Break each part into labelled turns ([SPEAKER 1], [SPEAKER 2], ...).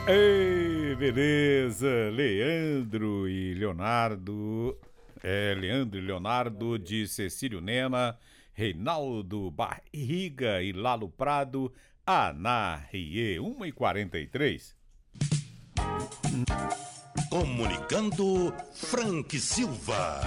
[SPEAKER 1] Ei, beleza, Leandro e Leonardo, Leandro e Leonardo de Cecílio Nena, Reinaldo Barriga e Lalo Prado, Ana Rie, 1h43.
[SPEAKER 2] Comunicando Frank Silva.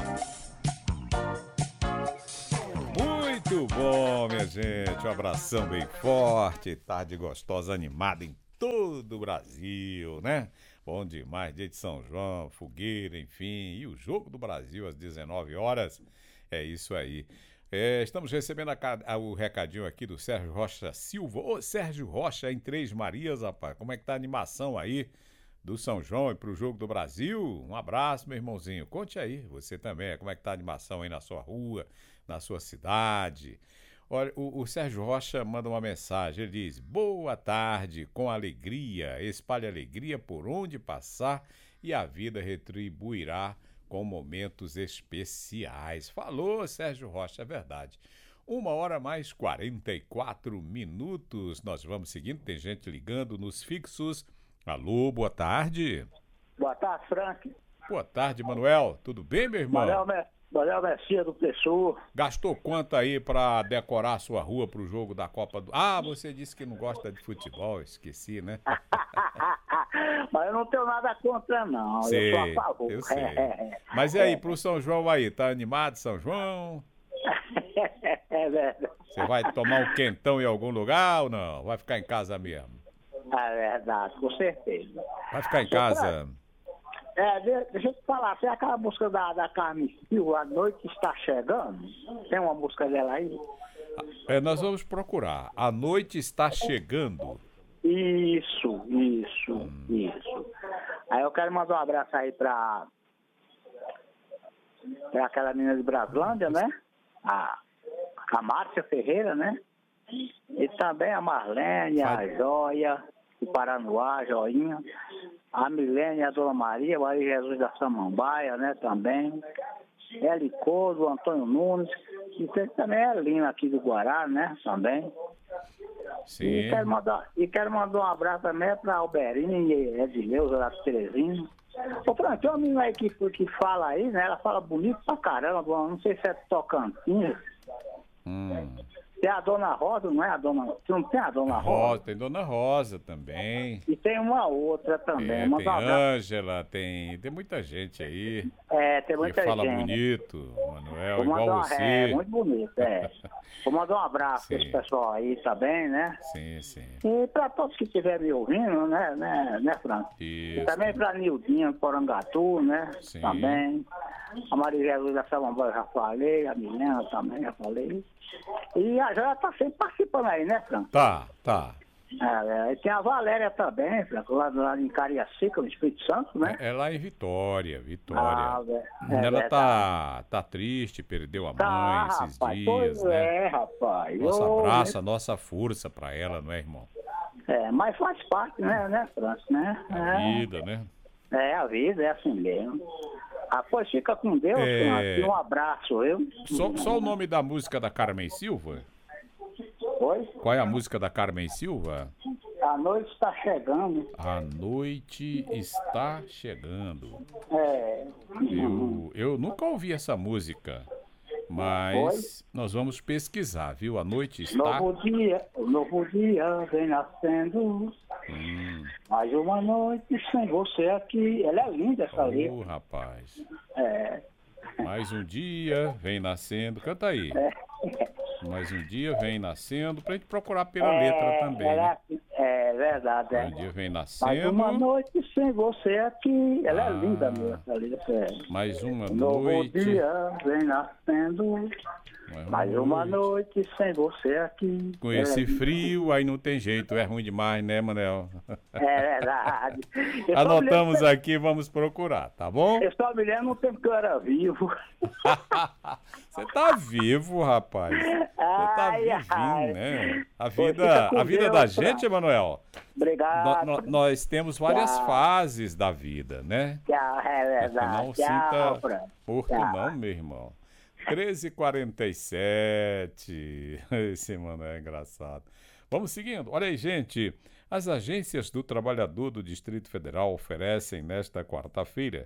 [SPEAKER 1] Muito bom, minha gente, um abração bem forte, tarde gostosa, animada em todo o Brasil, né? Bom demais, dia de São João, fogueira, enfim, e o Jogo do Brasil às 19 horas, é isso aí. Estamos recebendo o recadinho aqui do Sérgio Rocha Silva. Ô, Sérgio Rocha em Três Marias, rapaz, como é que tá a animação aí do São João e pro Jogo do Brasil? Um abraço, meu irmãozinho, conte aí, você também, como é que tá a animação aí na sua rua, na sua cidade? Olha, o Sérgio Rocha manda uma mensagem, ele diz: boa tarde, com alegria, espalhe alegria por onde passar e a vida retribuirá com momentos especiais. Falou, Sérgio Rocha, é verdade. 1h mais 44 minutos, nós vamos seguindo, tem gente ligando nos fixos. Alô, boa tarde.
[SPEAKER 3] Boa tarde, Frank.
[SPEAKER 1] Boa tarde, Manuel, tudo bem, meu irmão?
[SPEAKER 3] Manuel Messias do Pessoa.
[SPEAKER 1] Gastou quanto aí pra decorar a sua rua pro jogo da Copa do... Ah, você disse que não gosta de futebol, esqueci, né?
[SPEAKER 3] Mas eu não tenho nada contra, não.
[SPEAKER 1] Sei,
[SPEAKER 3] eu sou a favor.
[SPEAKER 1] eu sei. Mas e aí, pro São João aí, tá animado São João?
[SPEAKER 3] É verdade.
[SPEAKER 1] Você vai tomar um quentão em algum lugar ou não? Vai ficar em casa mesmo?
[SPEAKER 3] É verdade, com certeza.
[SPEAKER 1] Vai ficar em casa?
[SPEAKER 3] Deixa eu te falar, tem aquela música da Carmen Silva, A Noite Está Chegando? Tem uma música dela aí?
[SPEAKER 1] Nós vamos procurar. A Noite Está Chegando.
[SPEAKER 3] Isso. Aí eu quero mandar um abraço aí pra aquela menina de Braslândia, né? A Márcia Ferreira, né? E também a Marlene, a Joia, o Paranoá, a Joinha, a Milene, a Dona Maria Jesus da Samambaia, né, também, Helicoso, o Antônio Nunes, e tem também a Lina aqui do Guará, né, também.
[SPEAKER 1] Sim.
[SPEAKER 3] E quero mandar um abraço também para Alberine e Edileuza da Terezinha. Ô, Frank, tem uma menina aí que fala aí, né, ela fala bonito pra caramba, não sei se é Tocantins. Tem a Dona Rosa, não é a Dona... Você não tem a Dona Rosa?
[SPEAKER 1] Tem Dona Rosa também.
[SPEAKER 3] E tem uma outra também.
[SPEAKER 1] Tem Ângela, tem muita gente aí.
[SPEAKER 3] Tem muita
[SPEAKER 1] que fala
[SPEAKER 3] gente.
[SPEAKER 1] bonito, Manuel, igual você.
[SPEAKER 3] Muito bonito, Vou mandar um abraço para esse pessoal aí também, né?
[SPEAKER 1] Sim.
[SPEAKER 3] E para todos que estiverem me ouvindo, né, Frank?
[SPEAKER 1] Isso.
[SPEAKER 3] E também para a Nildinha, Porangatu, né?
[SPEAKER 1] Sim.
[SPEAKER 3] Também. A Maria Jesus da Samambaia eu já falei, a Milena também já falei. E a Joia tá sempre participando aí, né, Frank?
[SPEAKER 1] Tá.
[SPEAKER 3] E tem a Valéria também, Frank, lá em Cariacica, no Espírito Santo, né?
[SPEAKER 1] É lá em Vitória.
[SPEAKER 3] Ela
[SPEAKER 1] tá triste, perdeu a mãe esses dias,
[SPEAKER 3] pois
[SPEAKER 1] né?
[SPEAKER 3] Rapaz.
[SPEAKER 1] Nosso abraço, a nossa força pra ela, não é, irmão?
[SPEAKER 3] Mas faz parte, né, Frank, né?
[SPEAKER 1] A vida, né?
[SPEAKER 3] A vida é assim mesmo. Pois fica com Deus, Frank, um abraço,
[SPEAKER 1] Só o nome da música da Carmen Silva?
[SPEAKER 3] Oi?
[SPEAKER 1] Qual é a música da Carmen Silva?
[SPEAKER 3] A Noite Está Chegando.
[SPEAKER 1] A Noite Está Chegando. Eu nunca ouvi essa música, mas nós vamos pesquisar, viu? A Noite Está...
[SPEAKER 3] Novo dia vem nascendo. Mais uma noite sem você aqui. Ela é linda, essa letra.
[SPEAKER 1] Rapaz. Mais um dia vem nascendo. Canta aí. Mais um dia vem nascendo, pra gente procurar pela letra também, né?
[SPEAKER 3] É verdade,
[SPEAKER 1] Mais um dia vem nascendo.
[SPEAKER 3] Mais uma noite sem você aqui. Ela é linda mesmo, essa letra.
[SPEAKER 1] Mais uma
[SPEAKER 3] Novo
[SPEAKER 1] noite.
[SPEAKER 3] dia vem nascendo. Mais uma noite sem você aqui.
[SPEAKER 1] Com esse frio, aí não tem jeito, é ruim demais, né, Manel?
[SPEAKER 3] É verdade.
[SPEAKER 1] Anotamos aqui, vamos procurar, tá bom?
[SPEAKER 3] Eu só me lembro no tempo que eu era vivo.
[SPEAKER 1] Você tá vivo, rapaz. Você tá vivinho, né? A vida da gente, Emanuel.
[SPEAKER 3] Obrigado.
[SPEAKER 1] Nós temos várias fases da vida, né?
[SPEAKER 3] É verdade.
[SPEAKER 1] Não sinta porto não, meu irmão. 13h47. Esse mano é engraçado. Vamos seguindo. Olha aí, gente. As agências do trabalhador do Distrito Federal oferecem, nesta quarta-feira,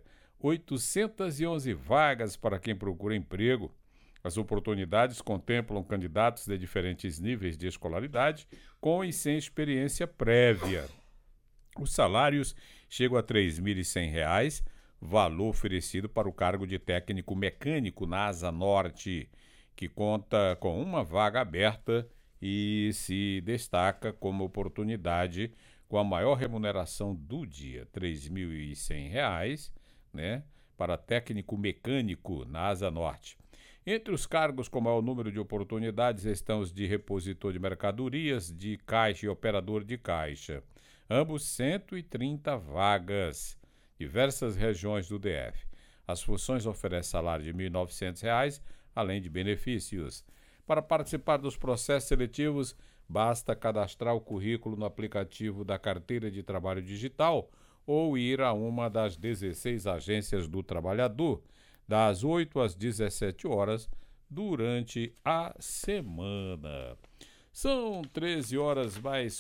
[SPEAKER 1] 811 vagas para quem procura emprego. As oportunidades contemplam candidatos de diferentes níveis de escolaridade, com e sem experiência prévia. Os salários chegam a R$ 3.100, valor oferecido para o cargo de técnico mecânico na Asa Norte, que conta com uma vaga aberta e se destaca como oportunidade com a maior remuneração do dia, R$ 3.100, né, para técnico mecânico na Asa Norte. Entre os cargos com maior número de oportunidades estão os de repositor de mercadorias, de caixa e operador de caixa. Ambos 130 vagas, diversas regiões do DF. As funções oferecem salário de R$ 1.900, além de benefícios. Para participar dos processos seletivos, basta cadastrar o currículo no aplicativo da Carteira de Trabalho Digital ou ir a uma das 16 agências do trabalhador, das 8 às 17 horas, durante a semana. São 13 horas mais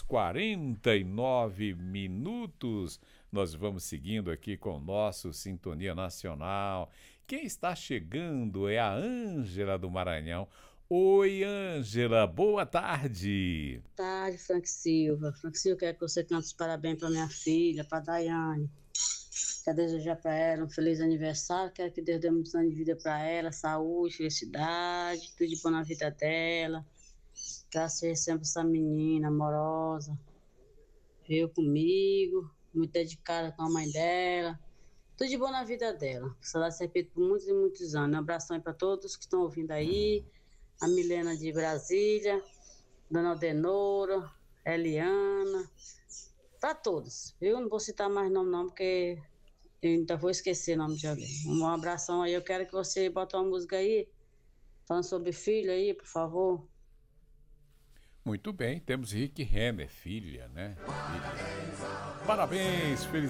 [SPEAKER 1] 49 minutos. Nós vamos seguindo aqui com o nosso Sintonia Nacional. Quem está chegando é a Ângela do Maranhão. Oi, Ângela, boa tarde.
[SPEAKER 4] Boa tarde, Frank Silva. Frank Silva, quero que você cante os parabéns para minha filha, para a Daiane. Quero desejar para ela um feliz aniversário. Quero que Deus dê muitos anos de vida para ela, saúde, felicidade, tudo de bom na vida dela. Que ela seja sempre essa menina amorosa, veio comigo, muito dedicada com a mãe dela. Tudo de bom na vida dela. Que ela se repita por muitos e muitos anos. Um abração aí para todos que estão ouvindo aí. A Milena de Brasília, Dona Aldenora, Eliana, para todos, viu? Não vou citar mais nome não, porque eu ainda vou esquecer o nome de alguém. Um abração aí, eu quero que você bote uma música aí, falando sobre filho aí, por favor.
[SPEAKER 1] Muito bem, temos Rick Renner, filha, né? Filha. Parabéns, felicidades.